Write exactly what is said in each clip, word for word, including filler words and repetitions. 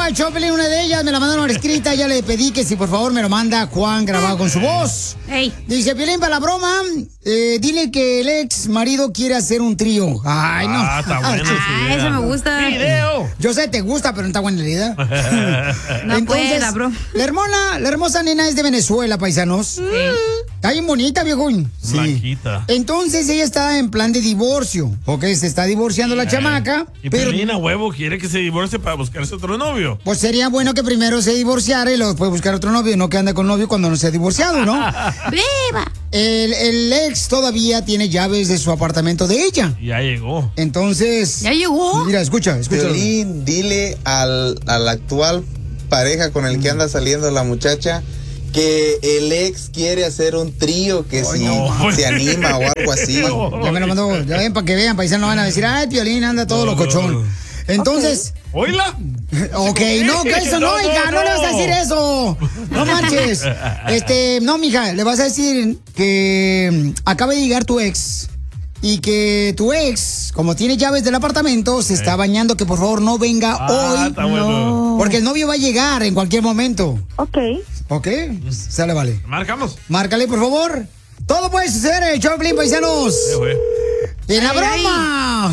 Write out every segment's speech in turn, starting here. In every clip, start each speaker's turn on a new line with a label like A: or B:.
A: al Choplin, una de ellas me la mandaron escrita, ya le pedí que si por favor me lo manda Juan grabado con su voz.
B: Hey.
A: Dice, Piolín, para la broma, eh, dile que el ex marido quiere hacer un trío. Ay, no.
C: Ah, está bueno.
B: Ah, eso me gusta.
C: Video.
A: Yo sé, te gusta, pero no está buena la idea.
B: No
A: Entonces,
B: pueda, bro.
A: La hermana, la hermosa nena es de Venezuela, paisanos.
B: Sí.
A: Está bien bonita, viejón. Sí.
C: Blanquita.
A: Entonces ella está en plan de divorcio, porque se está divorciando la chamaca.
C: Y
A: pero
C: Piolín, a huevo, quiere que se divorcie para buscarse otro novio.
A: pues sería bueno que primero se divorciara y luego puede buscar otro novio, no que ande con novio cuando no se ha divorciado, ¿no?
B: ¡Viva!
A: El, el ex todavía tiene llaves de su apartamento de ella.
C: Ya llegó.
A: Entonces...
B: ¿Ya llegó?
A: Mira, escucha, escucha.
D: Piolín, dile al, al actual pareja con el que anda saliendo la muchacha que el ex quiere hacer un trío, que
A: Ay,
D: si
A: no.
D: se anima o algo así.
A: Ya me lo mandó, ya ven, para que vean, paisanos, no van a decir, ay, Piolín anda todo locochón. Entonces...
C: ¿Oíla?
A: Ok, no, que eso no,
C: No,
A: hija, no,
C: no,
A: le vas a
C: no.
A: decir eso. No marches. Este, no, mija, le vas a decir que mm, acaba de llegar tu ex y que tu ex, como tiene llaves del apartamento, se está bañando, que por favor no venga
C: Ah,
A: hoy.
C: está bueno.
A: Porque el novio va a llegar en cualquier momento.
E: Ok.
A: ¿Ok? Sale, vale.
C: Marcamos.
A: Márcale, por favor. Todo puede suceder en el Choplin, paisanos.
C: Eh, güey.
A: ¡En la
B: Ay,
A: broma!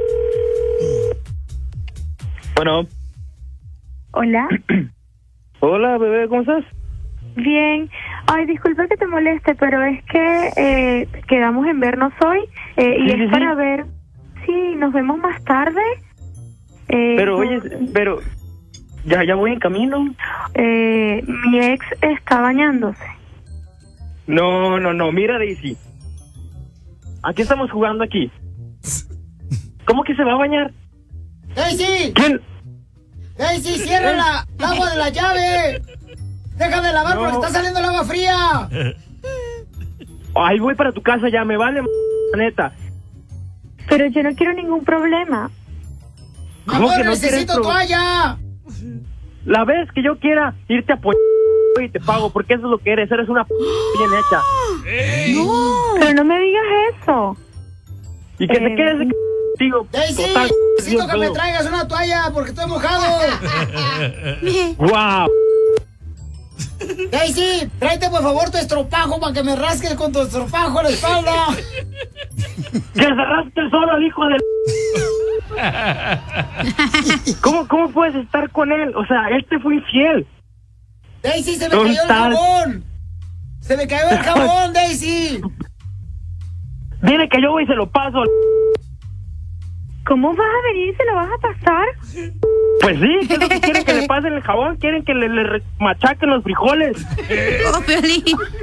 F: Bueno,
E: Hola.
F: hola bebé, ¿cómo estás?
E: Bien. Ay, disculpa que te moleste, pero es que eh, quedamos en vernos hoy eh, y
F: Sí,
E: es
F: sí, sí.
E: para ver si nos vemos más tarde. Eh,
F: Pero
E: no-
F: oye, pero ya ya voy en camino.
E: eh, mi ex está bañándose.
F: No, no, no, mira Daisy. ¿A qué estamos jugando aquí? ¿Cómo que se va a bañar?
A: ¡Daisy!
F: ¿Quién?
A: ¡Daisy, cierra la, el agua de la llave! ¡Deja de lavar
F: No.
A: porque está saliendo el agua fría!
F: Ahí voy para tu casa ya, me vale m- neta.
E: Pero yo no quiero ningún problema.
A: ¡Mi
F: ¿Cómo
A: amor,
F: que no quieres
A: necesito
F: pro-
A: toalla!
F: La vez que yo quiera irte a apoyar y te pago, porque eso es lo que eres, eres una p bien hecha.
E: Pero no me digas eso.
F: Y que
E: Eh,
F: te quedes de contigo.
A: ¡Daisy!
F: Total,
A: Necesito
F: Dios
A: que me
F: mío.
A: traigas una toalla porque estoy mojado.
F: Guau.
A: Daisy, tráete por favor tu estropajo para que me rasques con tu estropajo la espalda.
F: Que se rasque solo el hijo de... ¿Cómo, ¿Cómo puedes estar con él? O sea, él te fue infiel.
A: Daisy, se me
F: ¿Dónde
A: cayó el
F: estás?
A: jabón. Se me cayó el jabón, Daisy.
F: Dile que yo voy y se lo paso.
E: ¿Cómo vas a venir y se lo vas a pasar?
F: Pues sí, ¿qué es lo que quieren que le pasen el jabón? ¿Quieren que le, le re- machaquen los frijoles?
B: Oh, Piolín.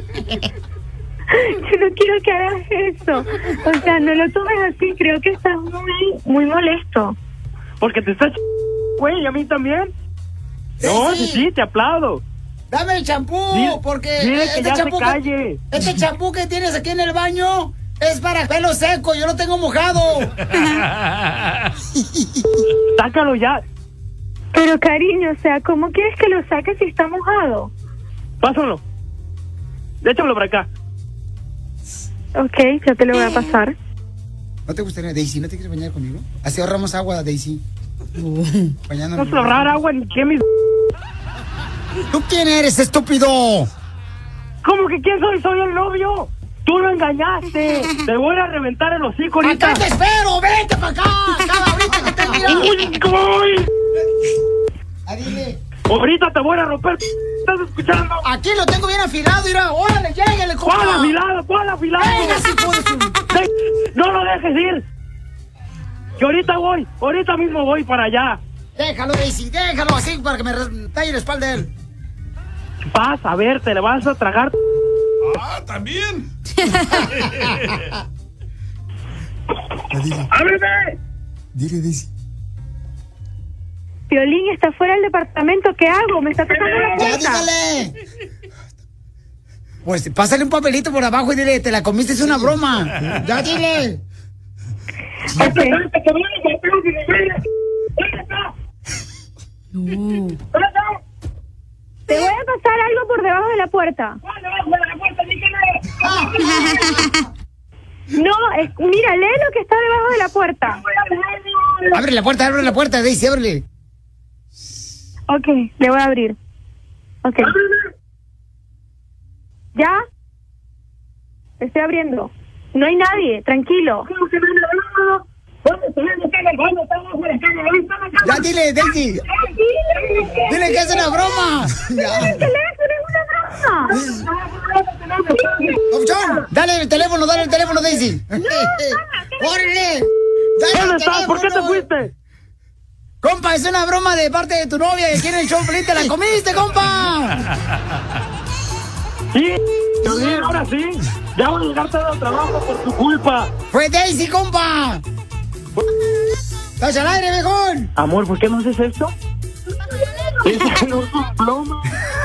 E: Yo no quiero que hagas eso. O sea, no lo tomes así. Creo que estás muy, muy molesto.
F: Porque te estás ch... güey, y a mí también. No, sí, sí, te aplaudo.
A: Dame el champú,
F: Dile-
A: porque
F: dile que
A: este
F: ya se
A: champú que-
F: calle.
A: este champú que tienes aquí en el baño es para pelo seco, yo lo tengo mojado.
F: Sácalo ya.
E: Pero cariño, o sea, ¿cómo quieres que lo saques si está mojado?
F: Pásalo. Échamelo para acá.
E: Ok, ya te lo voy a pasar.
A: ¿No te gustaría, Daisy, no te quieres bañar conmigo? Así ahorramos agua, Daisy.
F: No
A: Bañándonos.
F: se ahorrar agua ni que mis...
A: ¿Tú quién eres, estúpido?
F: ¿Cómo que quién soy? Soy el novio. Tú lo engañaste. Te voy a reventar el hocico ahorita.
A: ¡Acá te espero! ¡Vente para acá! ¡Acá ahorita que te mira!
F: Uy, voy.
A: Ah, dile.
F: Ahorita te voy a romper. ¿Estás escuchando?
A: Aquí lo tengo bien afilado, mira. ¡Órale, llégale, compa!
F: ¿Cuál afilado? ¿Cuál afilado?
A: Venga, sí, hijo de su-
F: De- No lo dejes ir. Que ahorita voy. Ahorita mismo voy para allá.
A: Déjalo, Daisy, déjalo así para que me re- talle la espalda de él.
F: Vas a ver, te le vas a tragar.
C: Ah, también.
F: ¡Ábreme!
A: Dile, Daisy.
E: Piolín está fuera del departamento. ¿Qué hago? Me está tocando la
A: ¡Ya,
E: puerta.
A: dígale! Pues pásale un papelito por abajo y dile, te la comiste, es una broma. ¡Ya, dile!
E: Ok. Te voy a pasar algo por debajo de la puerta. No, es, mira, lee lo que está debajo de la puerta.
A: Abre la puerta, abre la puerta, Daisy, ábrele.
E: Ok, le voy a abrir. Ok. ¿Ya? Estoy abriendo. No hay nadie, tranquilo.
A: Ya dile, Daisy. Dile que es una broma. Ya.
E: El teléfono es una broma.
A: Opción, dale el teléfono, dale el teléfono, Daisy. ¡Órale!
F: ¿Dónde estás? ¿Por qué te fuiste?
A: Compa, es una broma de parte de tu novia que quiere el show, Pelín, te la comiste, compa.
F: Sí, Piolín, ahora sí. Ya voy a llegar tarde al trabajo por tu culpa.
A: Fue Daisy, compa. ¡Estás al aire, viejón!
F: Amor, ¿por qué no haces esto? Esa no es un ploma.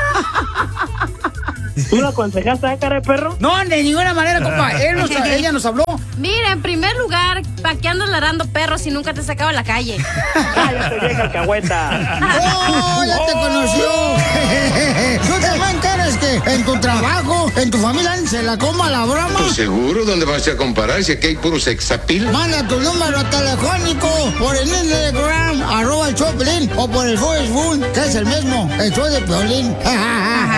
F: ¿Tú la aconsejaste a cara de perro?
A: No, de ninguna manera, compa. Él nos, ella nos habló.
B: Mira, en primer lugar, ¿para qué andas ladrando perros si nunca te sacaba a la calle?
F: ¡Cállate, vieja alcahueta!
A: ¡Oh, ya te conoció! ¿Tú también quieres que en tu trabajo, en tu familia, se la coma la broma?
G: Pues seguro, ¿dónde vas a comparar si aquí hay puro sexapil?
A: Manda tu número telefónico por el Instagram, arroba el show de Piolín, o por el Facebook, que es el mismo, el show de Piolín.